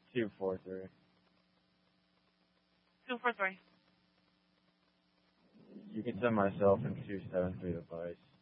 243. 243. You can send myself and 273 device.